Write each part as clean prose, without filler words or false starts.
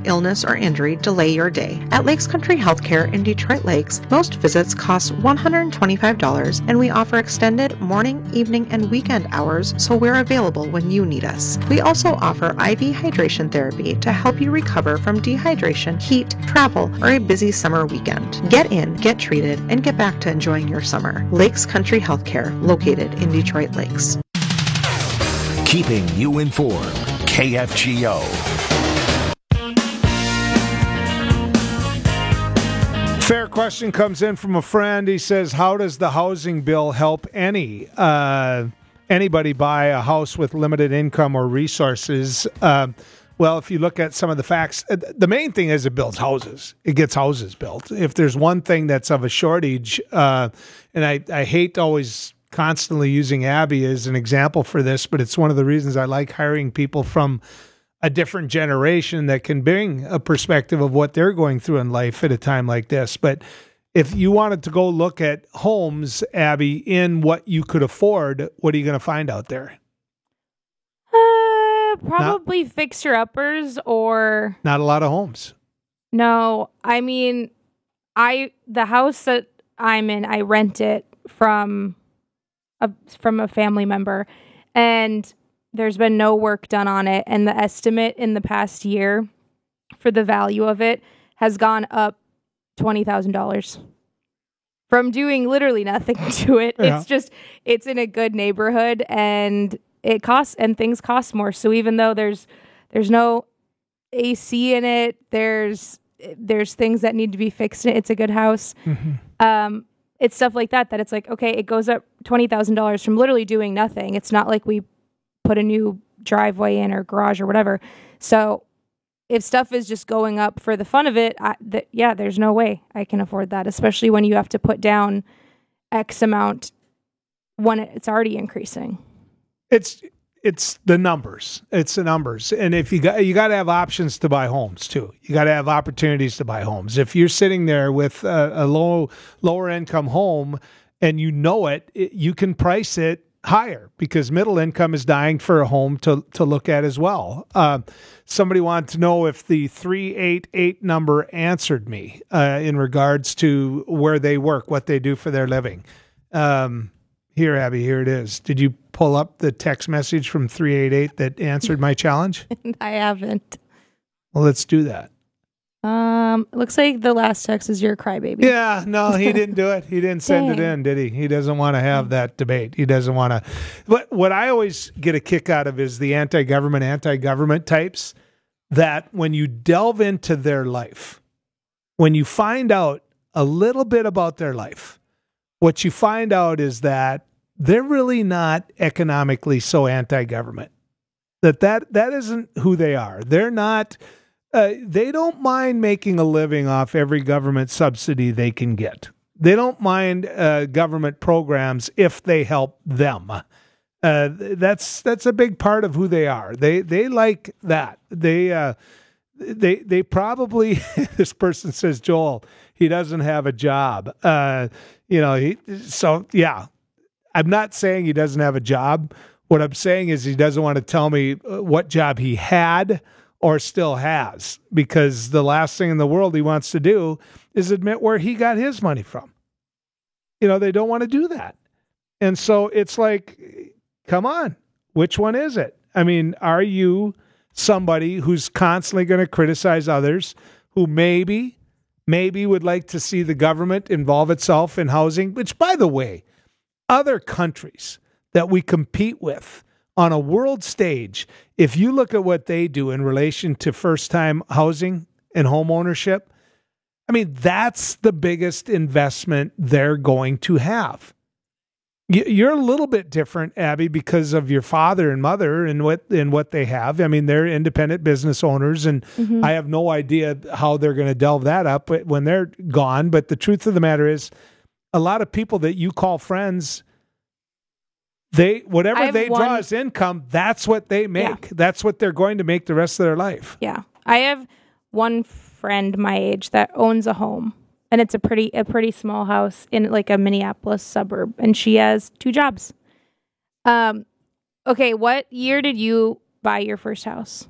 illness, or injury delay your day. At Lakes Country Healthcare in Detroit Lakes, most visits cost $125, and we offer extended morning, evening, and weekend hours, so we're available when you need us. We also offer IV hydration therapy to help you recover from dehydration, heat, travel, or a busy summer weekend. Get in, get treated, and get back to enjoying your summer. Lakes Country Healthcare, located in Detroit Lakes. Keeping you informed. KFGO. Fair question comes in from a friend. He says, how does the housing bill help anybody buy a house with limited income or resources? Well, if you look at some of the facts, the main thing is it builds houses. It gets houses built. If there's one thing that's of a shortage, and I hate always constantly using Abby as an example for this, but it's one of the reasons I like hiring people from a different generation that can bring a perspective of what they're going through in life at a time like this. But if you wanted to go look at homes, Abby, in what you could afford, what are you going to find out there? Probably fixer-uppers or... Not a lot of homes. No, I mean, the house that I'm in, I rent it from a family member, and there's been no work done on it, and the estimate in the past year for the value of it has gone up $20,000 from doing literally nothing to it. Yeah. It's in a good neighborhood, and it costs, and things cost more. So even though there's no AC in it, there's things that need to be fixed in it. It's a good house. Mm-hmm. It's stuff like that it's like, okay, it goes up $20,000 from literally doing nothing. It's not like we put a new driveway in or garage or whatever. So if stuff is just going up for the fun of it, there's no way I can afford that, especially when you have to put down X amount when it's already increasing. It's the numbers. It's the numbers. And if you got to have options to buy homes too. You got to have opportunities to buy homes. If you're sitting there with a lower income home and you know it, you can price it higher because middle income is dying for a home to look at as well. Somebody wanted to know if the 388 number answered me in regards to where they work, what they do for their living. Here, Abby, here it is. Did you pull up the text message from 388 that answered my challenge? I haven't. Well, let's do that. It looks like the last text is your crybaby. Yeah, no, he didn't do it. He didn't send it in, did he? He doesn't want to have that debate. He doesn't want to. But what I always get a kick out of is the anti-government types that when you delve into their life, when you find out a little bit about their life, what you find out is that they're really not economically so anti-government. That isn't who they are. They're not. They don't mind making a living off every government subsidy they can get. They don't mind government programs if they help them. That's a big part of who they are. They like that. They probably. This person says, Joel, he doesn't have a job. Yeah. I'm not saying he doesn't have a job. What I'm saying is he doesn't want to tell me what job he had or still has, because the last thing in the world he wants to do is admit where he got his money from. They don't want to do that. And so it's like, come on, which one is it? I mean, are you somebody who's constantly going to criticize others, who maybe would like to see the government involve itself in housing, which, by the way, other countries that we compete with on a world stage, if you look at what they do in relation to first-time housing and home ownership, I mean, that's the biggest investment they're going to have. You're a little bit different, Abby, because of your father and mother and what they have. I mean, they're independent business owners, and I have no idea how they're going to delve that up when they're gone. But the truth of the matter is, a lot of people that you call friends, whatever they draw as income, that's what they make. Yeah. That's what they're going to make the rest of their life. Yeah. I have one friend my age that owns a home, and it's a pretty small house in like a Minneapolis suburb, and she has 2 jobs. Okay, what year did you buy your first house?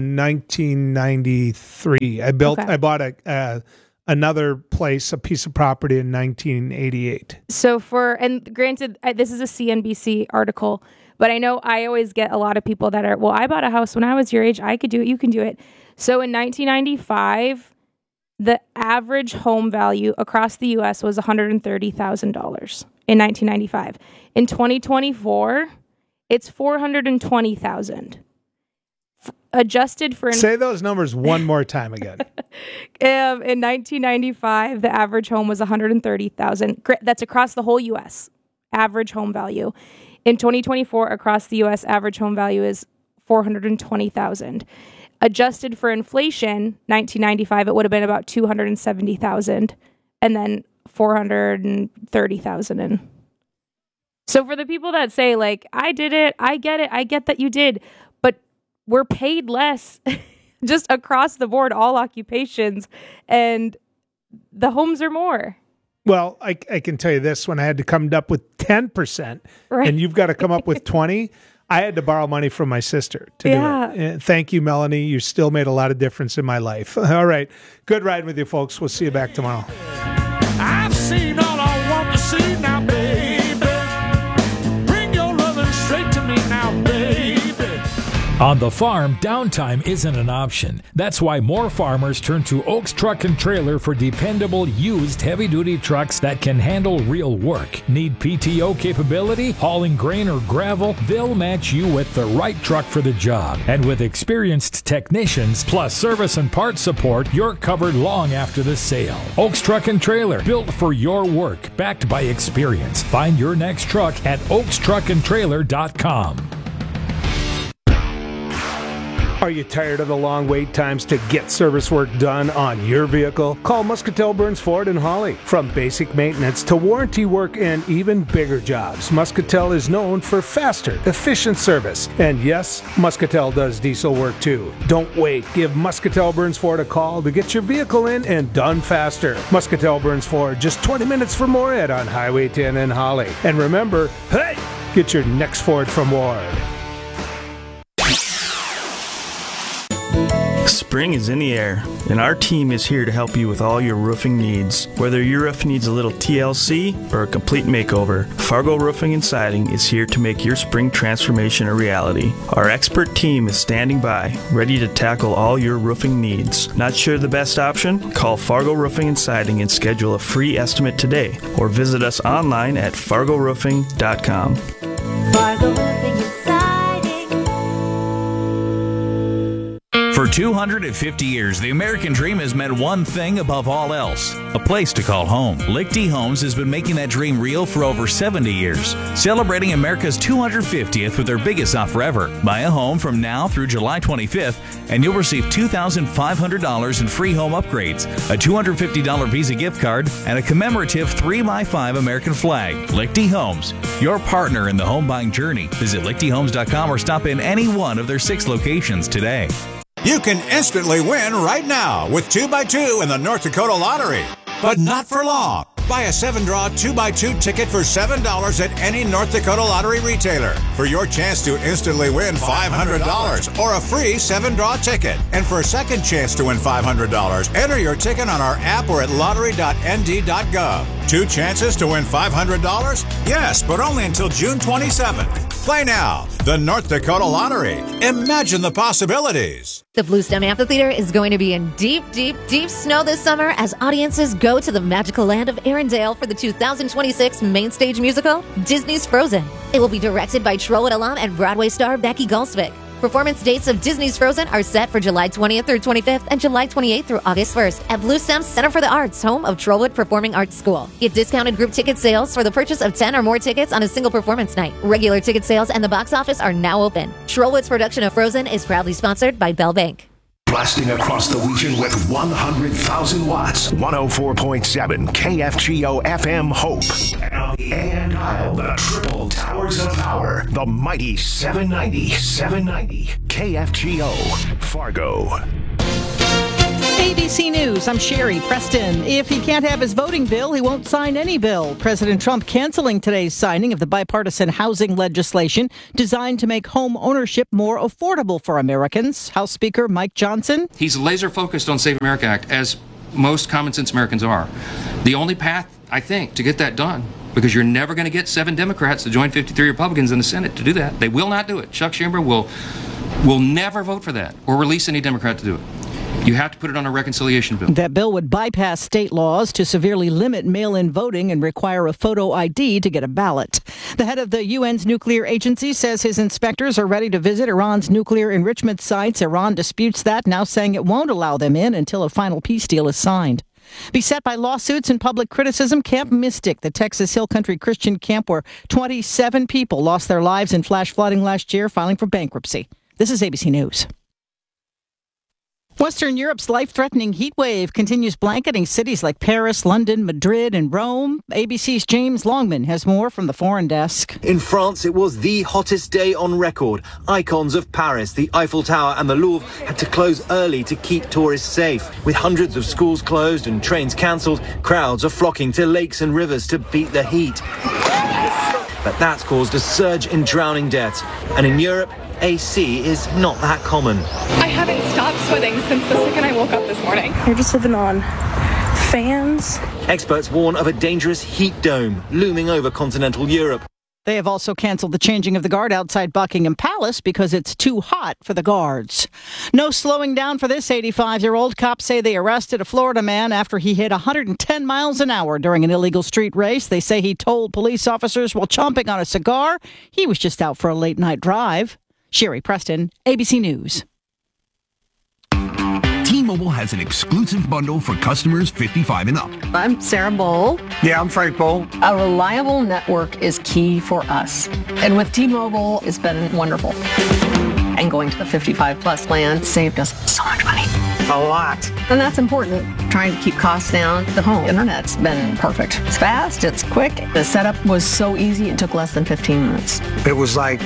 1993. I bought another place, a piece of property in 1988. So and granted, this is a CNBC article, but I know I always get a lot of people that are, well, I bought a house when I was your age. I could do it. You can do it. So in 1995, the average home value across the U.S. was $130,000 in 1995. In 2024, it's $420,000. Adjusted for... Say those numbers one more time again. In 1995, the average home was $130,000. That's across the whole U.S. average home value. In 2024, across the U.S., average home value is $420,000. Adjusted for inflation, 1995, it would have been about $270,000, and then $430,000. So for the people that say, like, I did it, I get that you did, but we're paid less just across the board, all occupations, and the homes are more. Well, I can tell you this, when I had to come up with 10%, right, and you've got to come up with 20%, I had to borrow money from my sister to do it. Thank you, Melanie. You still made a lot of difference in my life. All right. Good riding with you, folks. We'll see you back tomorrow. I've seen all I want to see now, baby. Bring your loving straight to me now, baby. On the farm, downtime isn't an option. That's why more farmers turn to Oaks Truck and Trailer for dependable, used, heavy-duty trucks that can handle real work. Need PTO capability, hauling grain or gravel? They'll match you with the right truck for the job. And with experienced technicians, plus service and parts support, you're covered long after the sale. Oaks Truck and Trailer, built for your work, backed by experience. Find your next truck at oakstruckandtrailer.com. Are you tired of the long wait times to get service work done on your vehicle? Call Muscatel Burns Ford and Holly. From basic maintenance to warranty work and even bigger jobs, Muscatel is known for faster, efficient service. And yes, Muscatel does diesel work too. Don't wait. Give Muscatel Burns Ford a call to get your vehicle in and done faster. Muscatel Burns Ford, just 20 minutes from Moorhead on Highway 10 in Holly. And remember, hey, get your next Ford from Ward. Spring is in the air, and our team is here to help you with all your roofing needs. Whether your roof needs a little TLC or a complete makeover, Fargo Roofing and Siding is here to make your spring transformation a reality. Our expert team is standing by, ready to tackle all your roofing needs. Not sure the best option? Call Fargo Roofing and Siding and schedule a free estimate today, or visit us online at fargoroofing.com. Fargo Roofing and Siding. For 250 years, the American dream has meant one thing above all else: a place to call home. Lichty Homes has been making that dream real for over 70 years, celebrating America's 250th with their biggest offer ever. Buy a home from now through July 25th, and you'll receive $2,500 in free home upgrades, a $250 Visa gift card, and a commemorative 3x5 American flag. Lichty Homes, your partner in the home buying journey. Visit lichtyhomes.com or stop in any one of their 6 locations today. You can instantly win right now with 2x2 in the North Dakota Lottery. But not for long. Buy a 7-draw 2x2 ticket for $7 at any North Dakota Lottery retailer for your chance to instantly win $500 or a free 7-draw ticket. And for a second chance to win $500, enter your ticket on our app or at lottery.nd.gov. 2 chances to win $500? Yes, but only until June 27th. Play now. The North Dakota Lottery. Imagine the possibilities. The Bluestem Amphitheater is going to be in deep, deep, deep snow this summer as audiences go to the magical land of Arendelle for the 2026 main stage musical, Disney's Frozen. It will be directed by Trollwood alum and Broadway star Becky Goldsvik. Performance dates of Disney's Frozen are set for July 20th through 25th and July 28th through August 1st at Bluestem Center for the Arts, home of Trollwood Performing Arts School. Get discounted group ticket sales for the purchase of 10 or more tickets on a single performance night. Regular ticket sales and the box office are now open. Trollwood's production of Frozen is proudly sponsored by Bell Bank. Blasting across the region with 100,000 watts. 104.7 KFGO FM Hope. And on the A&I dial, the triple towers of power. The mighty 790 KFGO Fargo. Baby ABC News, I'm Sherry Preston. If he can't have his voting bill, he won't sign any bill. President Trump canceling today's signing of the bipartisan housing legislation designed to make home ownership more affordable for Americans. House Speaker Mike Johnson. He's laser focused on Save America Act, as most common sense Americans are. The only path, I think, to get that done, because you're never going to get 7 Democrats to join 53 Republicans in the Senate to do that. They will not do it. Chuck Schumer will never vote for that or release any Democrat to do it. You have to put it on a reconciliation bill. That bill would bypass state laws to severely limit mail-in voting and require a photo ID to get a ballot. The head of the UN's nuclear agency says his inspectors are ready to visit Iran's nuclear enrichment sites. Iran disputes that, now saying it won't allow them in until a final peace deal is signed. Beset by lawsuits and public criticism, Camp Mystic, the Texas Hill Country Christian camp where 27 people lost their lives in flash flooding last year, filing for bankruptcy. This is ABC News. Western Europe's life-threatening heat wave continues blanketing cities like Paris, London, Madrid, and Rome. ABC's James Longman has more from the foreign desk. In France, it was the hottest day on record. Icons of Paris, the Eiffel Tower and the Louvre had to close early to keep tourists safe. With hundreds of schools closed and trains cancelled, crowds are flocking to lakes and rivers to beat the heat. But that's caused a surge in drowning deaths. And in Europe, AC is not that common. I haven't stopped sweating since the second I woke up this morning. We're just living on fans. Experts warn of a dangerous heat dome looming over continental Europe. They have also canceled the changing of the guard outside Buckingham Palace because it's too hot for the guards. No slowing down for this 85-year-old. Cops say they arrested a Florida man after he hit 110 miles an hour during an illegal street race. They say he told police officers while chomping on a cigar he was just out for a late-night drive. Sherry Preston, ABC News. T-Mobile has an exclusive bundle for customers 55 and up. I'm Sarah Bowl. Yeah, I'm Frank Bowl. A reliable network is key for us. And with T-Mobile, it's been wonderful. And going to the 55 plus plan saved us so much money. A lot. And that's important. Trying to keep costs down. The home internet's been perfect. It's fast, it's quick. The setup was so easy, it took less than 15 minutes. It was like,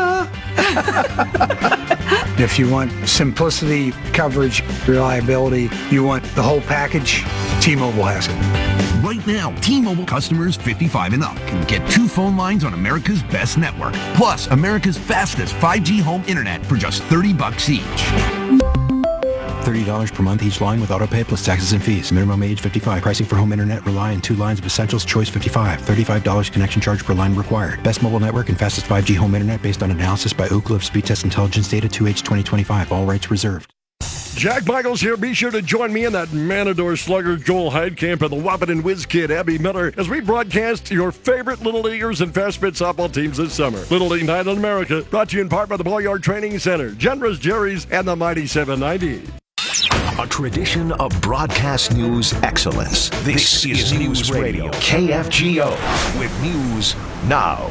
If you want simplicity, coverage, reliability, you want the whole package, T-Mobile has it. Right now, T-Mobile customers 55 and up can get 2 phone lines on America's best network, plus America's fastest 5G home internet for just $30 each. $30 per month each line with autopay plus taxes and fees. Minimum age 55. Pricing for home internet rely on 2 lines of Essentials Choice 55. $35 connection charge per line required. Best mobile network and fastest 5G home internet based on analysis by Ookla of Speed Test Intelligence data 2H 2025. All rights reserved. Jack Michaels here. Be sure to join me in that Matador Slugger Joel Heidkamp and the Wahpeton Whiz Kid Abby Miller as we broadcast your favorite Little Leaguers and Fast Spit softball teams this summer. Little League Night in America, brought to you in part by the Ball Yard Training Center, Generous Jerry's, and the Mighty 790. A tradition of broadcast news excellence. This is News Radio, KFGO, with news now.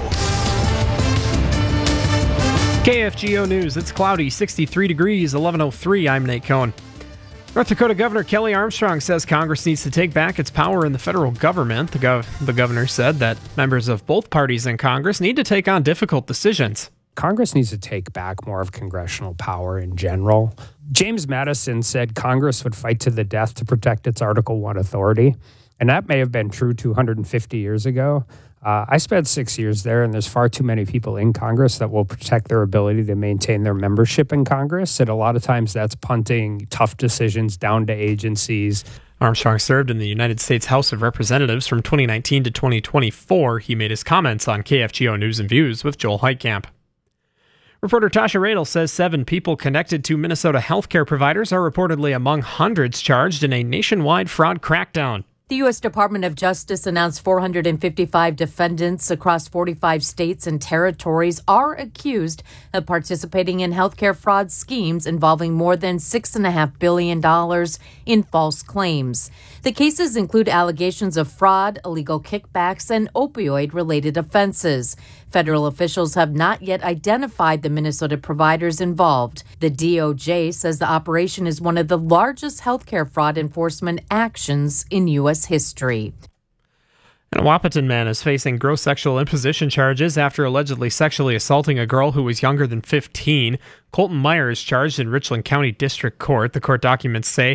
KFGO News. It's cloudy, 63 degrees, 11:03. I'm Nate Cohn. North Dakota Governor Kelly Armstrong says Congress needs to take back its power in the federal government. The governor said that members of both parties in Congress need to take on difficult decisions. Congress needs to take back more of congressional power in general. James Madison said Congress would fight to the death to protect its Article 1 authority, and that may have been true 250 years ago. I spent 6 years there, and there's far too many people in Congress that will protect their ability to maintain their membership in Congress, and a lot of times that's punting tough decisions down to agencies. Armstrong served in the United States House of Representatives from 2019 to 2024. He made his comments on KFGO News and Views with Joel Heitkamp. Reporter Tasha Radel says 7 people connected to Minnesota healthcare providers are reportedly among hundreds charged in a nationwide fraud crackdown. The U.S. Department of Justice announced 455 defendants across 45 states and territories are accused of participating in healthcare fraud schemes involving more than $6.5 billion in false claims. The cases include allegations of fraud, illegal kickbacks, and opioid-related offenses. Federal officials have not yet identified the Minnesota providers involved. The DOJ says the operation is one of the largest healthcare fraud enforcement actions in U.S. history. And a Wahpeton man is facing gross sexual imposition charges after allegedly sexually assaulting a girl who was younger than 15. Colton Meyer is charged in Richland County District Court. The court documents say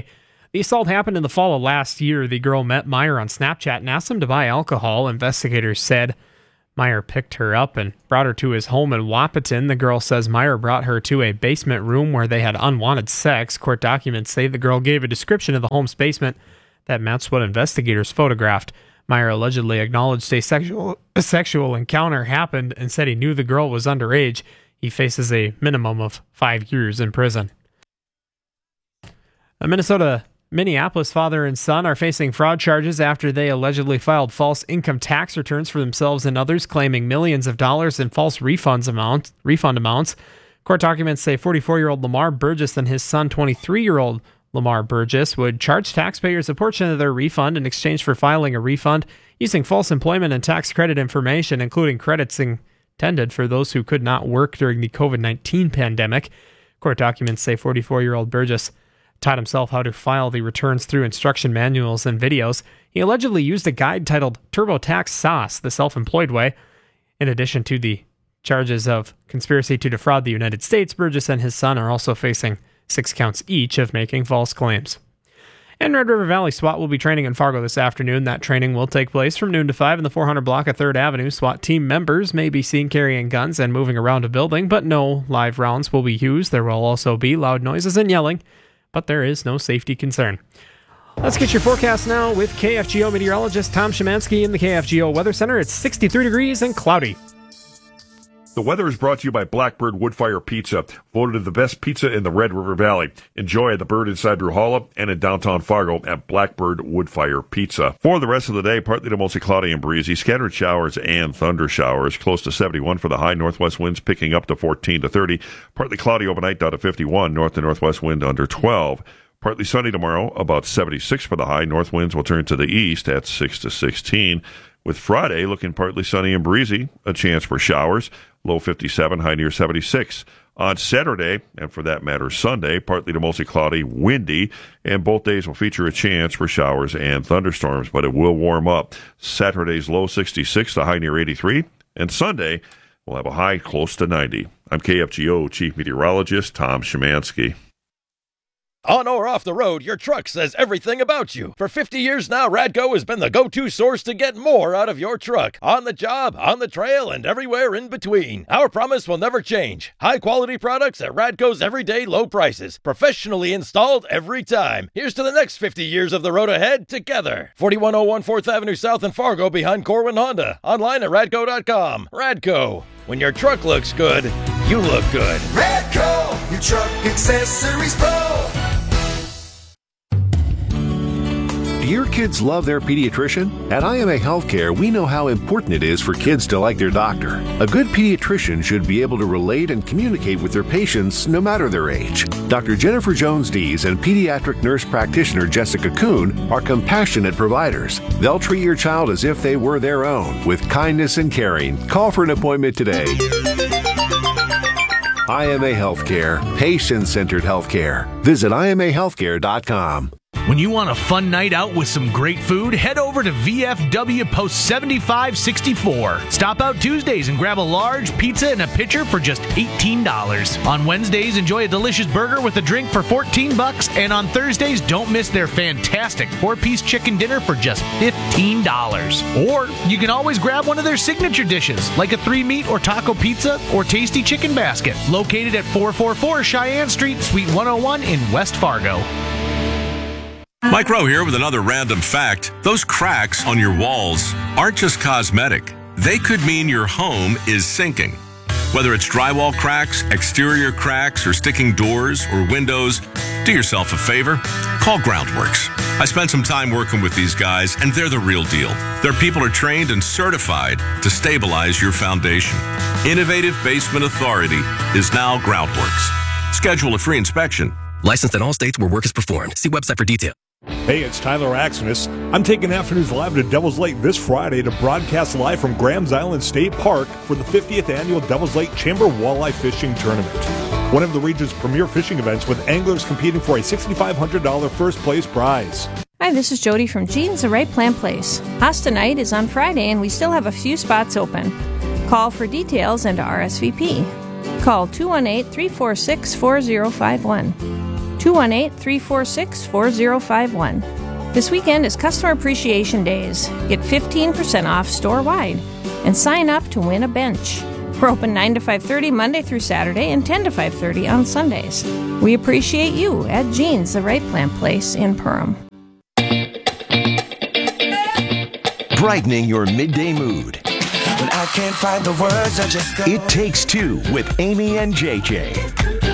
The assault happened in the fall of last year. The girl met Meyer on Snapchat and asked him to buy alcohol. Investigators said Meyer picked her up and brought her to his home in Wahpeton. The girl says Meyer brought her to a basement room where they had unwanted sex. Court documents say the girl gave a description of the home's basement that matched what investigators photographed. Meyer allegedly acknowledged a sexual encounter happened and said he knew the girl was underage. He faces a minimum of 5 years in prison. A Minneapolis father and son are facing fraud charges after they allegedly filed false income tax returns for themselves and others, claiming millions of dollars in false refund amounts. Court documents say 44-year-old Lamar Burgess and his son, 23-year-old Lamar Burgess, would charge taxpayers a portion of their refund in exchange for filing a refund using false employment and tax credit information, including credits intended for those who could not work during the COVID-19 pandemic. Court documents say 44-year-old Burgess taught himself how to file the returns through instruction manuals and videos. He allegedly used a guide titled TurboTax Sauce, the self-employed way. In addition to the charges of conspiracy to defraud the United States, Burgess and his son are also facing 6 counts each of making false claims. And Red River Valley SWAT will be training in Fargo this afternoon. That training will take place from noon to 5 in the 400 block of 3rd Avenue. SWAT team members may be seen carrying guns and moving around a building, but no live rounds will be used. There will also be loud noises and yelling, but there is no safety concern. Let's get your forecast now with KFGO meteorologist Tom Szymanski in the KFGO Weather Center. It's 63 degrees and cloudy. The weather is brought to you by Blackbird Woodfire Pizza, voted the best pizza in the Red River Valley. Enjoy the Bird inside Bruhala and in downtown Fargo at Blackbird Woodfire Pizza. For the rest of the day, partly to mostly cloudy and breezy, scattered showers and thunder showers, close to 71 for the high, northwest winds picking up to 14 to 30. Partly cloudy overnight down to 51, north to northwest wind under 12. Partly sunny tomorrow, about 76 for the high. North winds will turn to the east at 6 to 16. With Friday looking partly sunny and breezy, a chance for showers, low 57, high near 76. On Saturday, and for that matter Sunday, partly to mostly cloudy, windy, and both days will feature a chance for showers and thunderstorms, but it will warm up. Saturday's low 66, the high near 83, and Sunday will have a high close to 90. I'm KFGO Chief Meteorologist Tom Szymanski. On or off the road, your truck says everything about you. For 50 years now, Radco has been the go-to source to get more out of your truck. On the job, on the trail, and everywhere in between. Our promise will never change. High-quality products at Radco's everyday low prices. Professionally installed every time. Here's to the next 50 years of the road ahead together. 4101 4th Avenue South in Fargo behind Corwin Honda. Online at radco.com. Radco. When your truck looks good, you look good. Radco, your truck accessories pro. Do your kids love their pediatrician? At IMA Healthcare, we know how important it is for kids to like their doctor. A good pediatrician should be able to relate and communicate with their patients no matter their age. Dr. Jennifer Jones-Dees and pediatric nurse practitioner Jessica Kuhn are compassionate providers. They'll treat your child as if they were their own, with kindness and caring. Call for an appointment today. IMA Healthcare, patient-centered healthcare. Visit IMAHealthcare.com. When you want a fun night out with some great food, head over to VFW Post 7564. Stop out Tuesdays and grab a large pizza and a pitcher for just $18. On Wednesdays, enjoy a delicious burger with a drink for $14. And on Thursdays, don't miss their fantastic 4-piece chicken dinner for just $15. Or you can always grab one of their signature dishes, like a 3-meat or taco pizza or tasty chicken basket. Located at 444 Cheyenne Street, Suite 101 in West Fargo. Mike Rowe here with another random fact. Those cracks on your walls aren't just cosmetic. They could mean your home is sinking. Whether it's drywall cracks, exterior cracks, or sticking doors or windows, do yourself a favor. Call Groundworks. I spent some time working with these guys, and they're the real deal. Their people are trained and certified to stabilize your foundation. Innovative Basement Authority is now Groundworks. Schedule a free inspection. Licensed in all states where work is performed. See website for details. Hey, it's Tyler Axenis. I'm taking Afternoons Live to Devil's Lake this Friday to broadcast live from Grahams Island State Park for the 50th Annual Devil's Lake Chamber Walleye Fishing Tournament. One of the region's premier fishing events with anglers competing for a $6,500 first place prize. Hi, this is Jody from Jean's The Right Plant Place. Pasta night is on Friday and we still have a few spots open. Call for details and RSVP. Call 218-346-4051. 218-346-4051. This weekend is Customer Appreciation Days. Get 15% off store-wide and sign up to win a bench. We're open 9 to 5:30 Monday through Saturday and 10 to 5:30 on Sundays. We appreciate you at Jean's, the Right Plant Place in Perham. Brightening your midday mood. When I can't find the words, I just go. It Takes Two with Amy and JJ.